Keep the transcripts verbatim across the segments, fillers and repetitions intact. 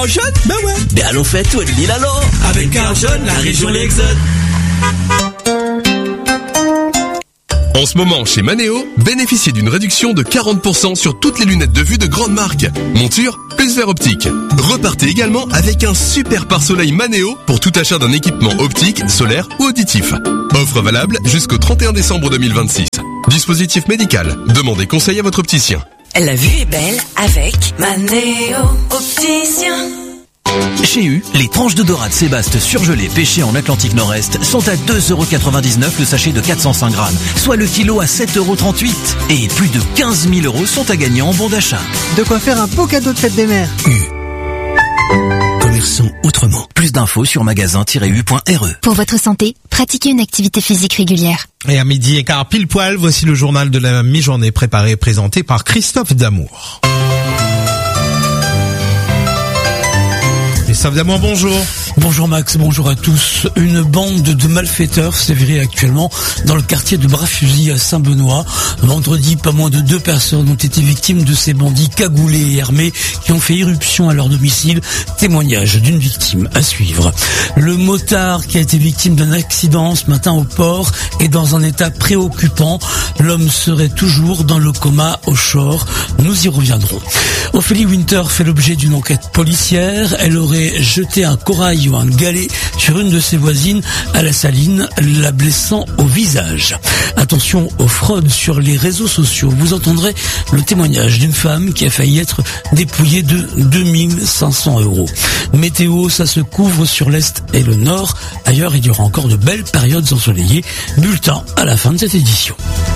Jeune? Ben ouais. Ben allons faire tout de l'île alors. Avec Arjeune, la région l'Exode. En ce moment, chez Manéo, bénéficiez d'une réduction de quarante pour cent sur toutes les lunettes de vue de grande marque. Monture, plus verre optique. Repartez également avec un super pare-soleil Manéo pour tout achat d'un équipement optique, solaire ou auditif. Offre valable jusqu'au trente et un décembre deux mille vingt-six. Dispositif médical. Demandez conseil à votre opticien. La vue est belle avec Manéo Opticien. Chez U, les tranches de dorade Sébaste surgelées pêchées en Atlantique Nord-Est sont à deux euros quatre-vingt-dix-neuf le sachet de quatre cent cinq grammes, soit le kilo à sept euros trente-huit. Et plus de quinze mille euros sont à gagner en bon d'achat. De quoi faire un beau cadeau de fête des mères. U. Commerçons autrement. Plus d'infos sur magasin tiret u point r e. Pour votre santé, pratiquez une activité physique régulière. Et à midi et quart pile poil, voici le journal de la mi-journée préparé et présenté par Christophe Damour. Christophe Damour, bonjour. Bonjour Max, bonjour à tous. Une bande de malfaiteurs sévérée actuellement dans le quartier de Bras-Fusil à Saint-Benoît. Vendredi, pas moins de deux personnes ont été victimes de ces bandits cagoulés et armés qui ont fait irruption à leur domicile. Témoignage d'une victime à suivre. Le motard qui a été victime d'un accident ce matin au port est dans un état préoccupant. L'homme serait toujours dans le coma au shore. Nous y reviendrons. Ophélie Winter fait l'objet d'une enquête policière. Elle aurait jeté un corail ou un galet sur une de ses voisines à la Saline, la blessant au visage. Attention aux fraudes sur les réseaux sociaux. Vous entendrez le témoignage d'une femme qui a failli être dépouillée de deux mille cinq cents euros. Météo, ça se couvre sur l'Est et le Nord. Ailleurs, il y aura encore de belles périodes ensoleillées. Bulletin à la fin de cette édition.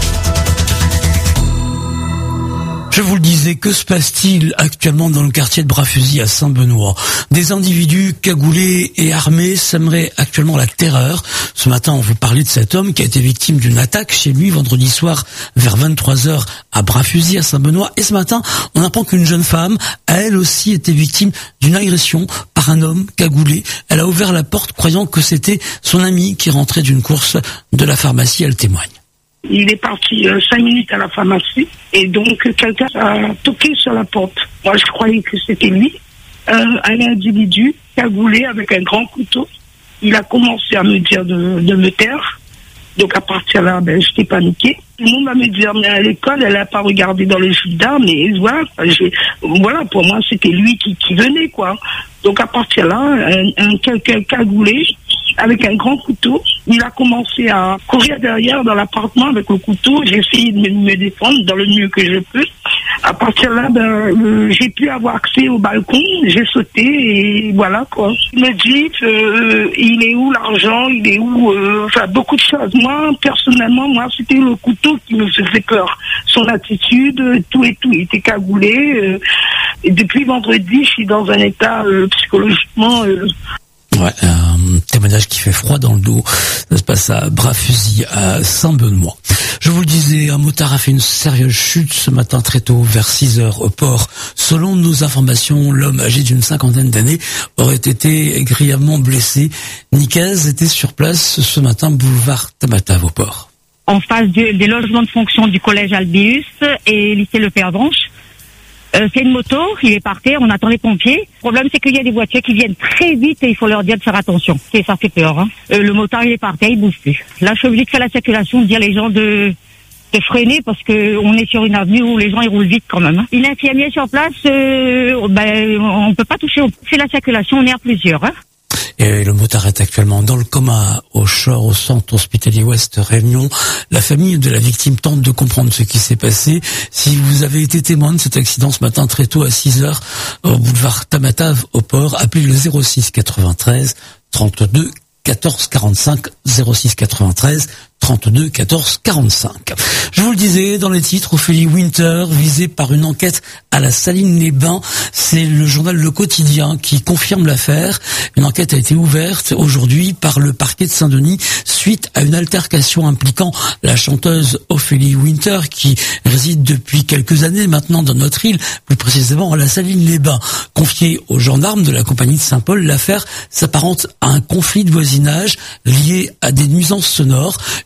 Je vous le disais, que se passe-t-il actuellement dans le quartier de Bras-Fusil à Saint-Benoît? Des individus cagoulés et armés sèmeraient actuellement la terreur. Ce matin, on vous parlait de cet homme qui a été victime d'une attaque chez lui vendredi soir vers vingt-trois heures à Bras-Fusil à Saint-Benoît. Et ce matin, on apprend qu'une jeune femme a elle aussi été victime d'une agression par un homme cagoulé. Elle a ouvert la porte croyant que c'était son ami qui rentrait d'une course de la pharmacie. Elle témoigne. Il est parti euh, cinq minutes à la pharmacie et donc quelqu'un a toqué sur la porte. Moi, je croyais que c'était lui. Euh, un individu cagoulé avec un grand couteau. Il a commencé à me dire de, de me taire. Donc à partir de là, ben, j'étais paniquée. Tout le monde va me dire, mais à l'école, elle n'a pas regardé dans les jardins, mais voilà, j'ai, voilà, pour moi, c'était lui qui, qui venait, quoi. Donc à partir de là, un, un quelqu'un cagoulé avec un grand couteau, il a commencé à courir derrière dans l'appartement avec le couteau. J'ai essayé de me, me défendre dans le mieux que je peux. À partir de là, ben, euh, j'ai pu avoir accès au balcon, j'ai sauté et voilà quoi. Il me dit, euh, il est où l'argent, il est où, euh, enfin beaucoup de choses. Moi, personnellement, moi, c'était le couteau qui me faisait peur. Son attitude, tout et tout, il était cagoulé. Euh, et depuis vendredi, je suis dans un état euh, psychologiquement... Euh, Ouais, un témoignage qui fait froid dans le dos. Ça se passe à Bras-Fusil, à Saint-Benoît. Je vous le disais, un motard a fait une sérieuse chute ce matin très tôt, vers six heures au port. Selon nos informations, l'homme âgé d'une cinquantaine d'années aurait été grièvement blessé. Nicaise était sur place ce matin, boulevard Tamatave au port. En face du, des logements de fonction du collège Albius et lycée Le Perdonche. Euh, c'est une moto, il est par terre, on attend les pompiers. Le problème, c'est qu'il y a des voitures qui viennent très vite et il faut leur dire de faire attention. Et ça fait peur. Hein. Euh, le motard, il est par terre, il bouge plus. Là, je suis obligée de faire la circulation, de dire les gens de, de freiner parce que on est sur une avenue où les gens ils roulent vite quand même. Hein. Une infirmière sur place, euh, ben, on peut pas toucher. On fait la circulation, on est à plusieurs. Hein. Et le motard est actuellement dans le coma au shore, au centre hospitalier Ouest Réunion. La famille de la victime tente de comprendre ce qui s'est passé. Si vous avez été témoin de cet accident ce matin très tôt à six heures au boulevard Tamatave au port, appelez le zéro six quatre-vingt-treize trente-deux quatorze quarante-cinq, zéro six quatre-vingt-treize trente-deux quatorze quarante-cinq. Je vous le disais dans les titres, Ophélie Winter visée par une enquête à la Saline-les-Bains. C'est le journal Le Quotidien qui confirme l'affaire. Une enquête a été ouverte aujourd'hui par le parquet de Saint-Denis suite à une altercation impliquant la chanteuse Ophélie Winter qui réside depuis quelques années maintenant dans notre île, plus précisément à la Saline-les-Bains. Confiée aux gendarmes de la compagnie de Saint-Paul, l'affaire s'apparente à un conflit de voisinage lié à des nuisances sonores.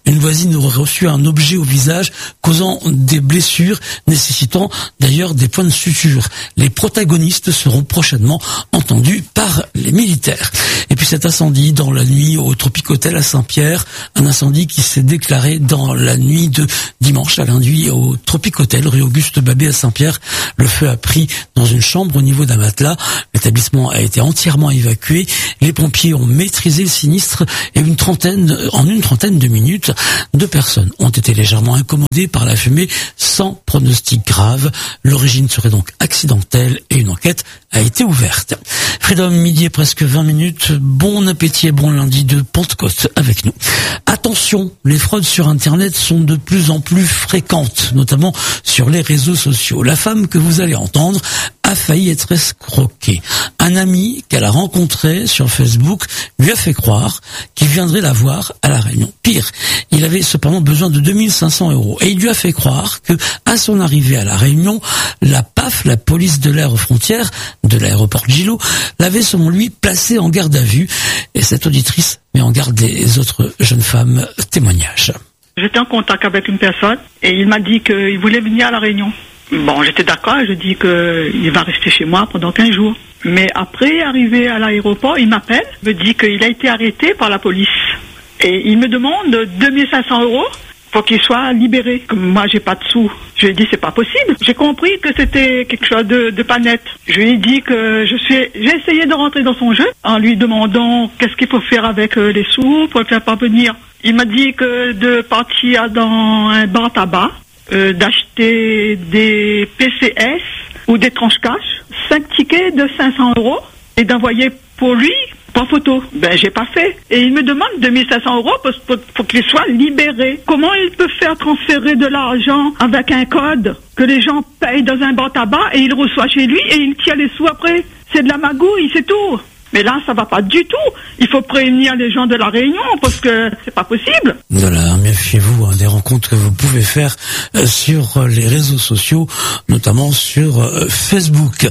une voisine aurait reçu un objet au visage causant des blessures nécessitant d'ailleurs des points de suture. Les protagonistes seront prochainement entendus par les militaires. Et puis cet incendie dans la nuit au Tropic Hotel à Saint-Pierre, un incendie qui s'est déclaré dans la nuit de dimanche à lundi au Tropic Hotel, rue Auguste Babé à Saint-Pierre. Le feu a pris dans une chambre au niveau d'un matelas. L'établissement a été entièrement évacué. Les pompiers ont maîtrisé le sinistre et une trentaine, en une trentaine de minutes, deux personnes ont été légèrement incommodées par la fumée sans pronostic grave. L'origine serait donc accidentelle et une enquête a été ouverte. Freedom, midi et presque vingt minutes. Bon appétit et bon lundi de Pentecôte avec nous. Attention, les fraudes sur Internet sont de plus en plus fréquentes, notamment sur les réseaux sociaux. La femme que vous allez entendre a failli être escroquée. Un ami qu'elle a rencontré sur Facebook lui a fait croire qu'il viendrait la voir à La Réunion. Pire, il avait cependant besoin de deux mille cinq cents euros et il lui a fait croire que, à son arrivée à La Réunion, la P A F, la police de l'air aux frontières de l'aéroport Gilo, l'avait selon lui placé en garde à vue. Et cette auditrice met en garde les autres jeunes femmes. Témoignage. J'étais en contact avec une personne et il m'a dit qu'il voulait venir à La Réunion. Bon, j'étais d'accord, je dis qu'il va rester chez moi pendant quinze jours. Mais après, arrivé à l'aéroport, il m'appelle, me dit qu'il a été arrêté par la police. Et il me demande deux mille cinq cents euros pour qu'il soit libéré. Comme moi, j'ai pas de sous. Je lui ai dit, c'est pas possible. J'ai compris que c'était quelque chose de, de pas net. Je lui ai dit que je suis, j'ai essayé de rentrer dans son jeu en lui demandant qu'est-ce qu'il faut faire avec les sous pour le faire parvenir. Il m'a dit que de partir dans un bar tabac, Euh, d'acheter des P C S ou des tranches cash, cinq tickets de cinq cents euros et d'envoyer pour lui par photo. Ben, j'ai pas fait. Et il me demande deux mille cinq cents euros pour, pour, pour qu'il soit libéré. Comment il peut faire transférer de l'argent avec un code que les gens payent dans un bar tabac et il reçoit chez lui et il tire les sous après? C'est de la magouille, c'est tout. Mais là, ça va pas du tout. Il faut prévenir les gens de La Réunion parce que c'est pas possible. Voilà, méfiez-vous hein, des rencontres que vous pouvez faire euh, sur les réseaux sociaux, notamment sur euh, Facebook.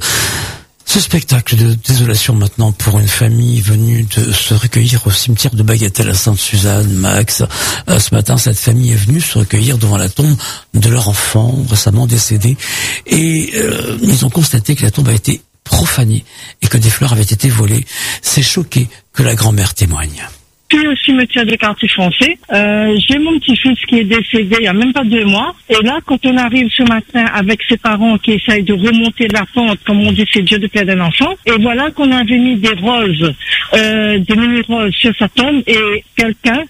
Ce spectacle de désolation maintenant pour une famille venue de se recueillir au cimetière de Bagatelle à Sainte-Suzanne, Max. Euh, ce matin, cette famille est venue se recueillir devant la tombe de leur enfant récemment décédé et euh, ils ont constaté que la tombe a été profanée et que des fleurs avaient été volées. C'est choqué que la grand-mère témoigne. Puis au cimetière de quartier français, euh, j'ai mon petit-fils qui est décédé il y a même pas deux mois. Et là, quand on arrive ce matin avec ses parents qui essayent de remonter la pente, comme on dit, c'est Dieu de perdre un enfant. Et voilà qu'on avait mis des roses, euh, des mini-roses sur sa tombe et quelqu'un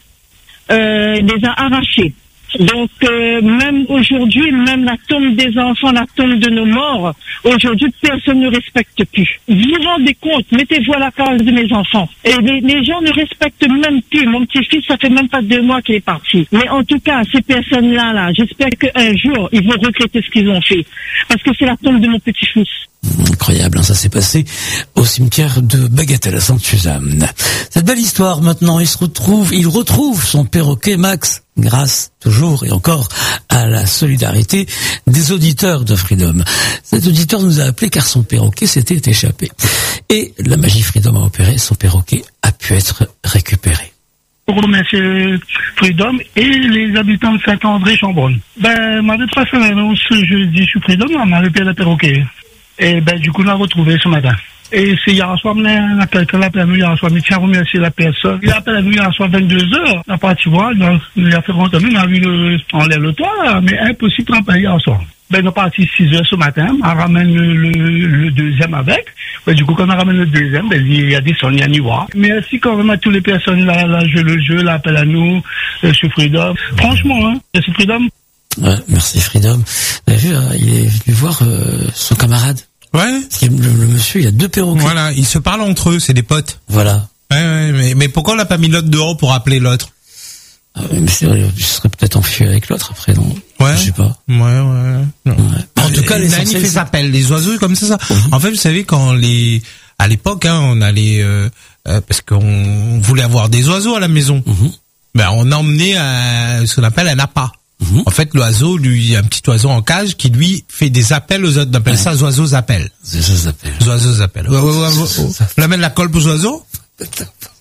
euh, les a arrachées. Donc euh, même aujourd'hui, même la tombe des enfants, la tombe de nos morts, aujourd'hui personne ne respecte plus. Vous vous rendez compte, mettez-vous à la place de mes enfants. Et les, les gens ne respectent même plus. Mon petit-fils, ça fait même pas deux mois qu'il est parti. Mais en tout cas, ces personnes-là, là, j'espère qu'un jour, ils vont regretter ce qu'ils ont fait. Parce que c'est la tombe de mon petit-fils. Incroyable, hein, ça s'est passé au cimetière de Bagatelle à Sainte-Suzanne. Cette belle histoire, maintenant, il se retrouve, il retrouve son perroquet Max, grâce toujours et encore à la solidarité des auditeurs de Freedom. Cet auditeur nous a appelé car son perroquet s'était échappé. Et la magie Freedom a opéré, son perroquet a pu être récupéré. Pour remercier Freedom et les habitants de Saint-André-Chambronne. Ben, m'avait passé l'annonce jeudi sur Freedom, on m'a récupéré le perroquet. Et ben, du coup, on l'a retrouvé ce matin. Et c'est hier soir, on a quelqu'un l'appelle à nous hier soir, mais tiens, remercier la personne. Il appelle à nous hier soir vingt-deux heures. On a parti voir, il a fait rentrer, on a vu le, on lève le toit, mais impossible de remplir hier soir. Ben, on est parti six heures ce matin, on ramène le, le, le deuxième avec. Ben, du coup, quand on ramène le deuxième, ben, il y a des sons, il y a n'y voir. Merci quand même à toutes les personnes là, là, je le jeu, l'appel à nous, euh, sur Freedom. Franchement, hein, c'est Freedom. Ouais, merci Freedom. Vous avez vu, hein, il est venu voir euh, son camarade. Ouais. Le, le monsieur, il a deux perroquets. Voilà, ils se parlent entre eux, c'est des potes. Voilà. Ouais, ouais, mais, mais pourquoi on l'a pas mis l'autre dehors pour appeler l'autre? Ah, mais c'est vrai, il serait peut-être enfui avec l'autre après, non? Ouais. Je sais pas. Ouais, ouais. Non. ouais. En tout cas, les animaux fait appel, les oiseaux comme ça, ça. Mmh. En fait, vous savez, quand les, à l'époque, hein, on allait, euh, euh, parce qu'on voulait avoir des oiseaux à la maison. Mmh. Ben, on emmenait un, ce qu'on appelle un appât. Mmh. En fait, l'oiseau, lui, un petit oiseau en cage qui, lui, fait des appels aux autres. On appelle ouais. ça oiseaux appels. Oiseaux appels. Oiseaux appels. Ouais, ouais, ouais, ouais. On amène la colle pour oiseaux?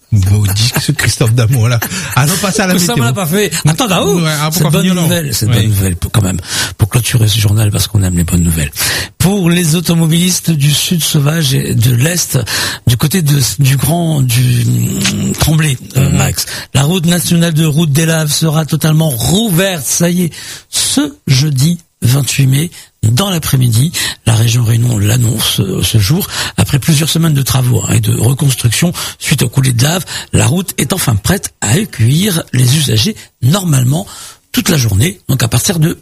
Maudit ce Christophe Damour là. Ah non, passe à la météo. Ça me l'a pas fait. Attends, Daou. Ouais, ah, c'est une bonne nouvelle. C'est une oui. bonne nouvelle pour, quand même, pour clôturer ce journal parce qu'on aime les bonnes nouvelles. Pour les automobilistes du sud sauvage et de l'est, du côté de, du grand, du Tremblay, euh, Max, la route nationale de Route des Laves sera totalement rouverte. Ça y est, ce jeudi vingt-huit mai, dans l'après-midi, la région Réunion l'annonce euh, ce jour. Après plusieurs semaines de travaux hein, et de reconstruction suite aux coulées de lave, la route est enfin prête à accueillir les usagers normalement toute la journée, donc à partir de